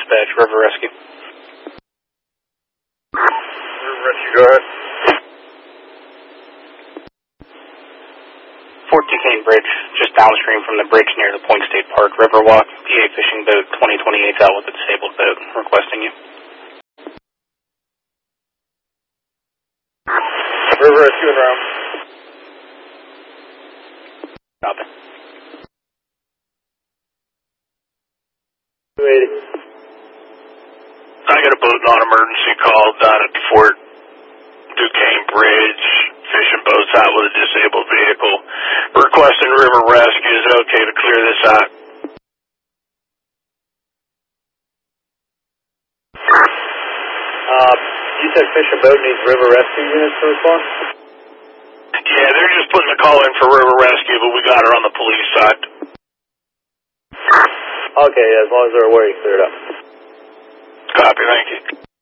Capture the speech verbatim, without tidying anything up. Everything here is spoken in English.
dispatch, River Rescue. River Rescue, go ahead. Fort Duquesne Bridge, just downstream from the bridge near the Point State Park Riverwalk. P A fishing boat twenty twenty-eight out with a disabled boat, requesting you. River Rescue and round. Copy. two eighty. I got a boat non-emergency call down at Fort Duquesne Bridge. Fishing boats out with a disabled vehicle. Requesting River Rescue. Is it okay to clear this out? Uh, you said fishing boat needs River Rescue units to respond? Yeah, they're just putting a call in for River Rescue, but we got her on the police side. Okay, as long as they're aware, you clear it up. Copy, thank you.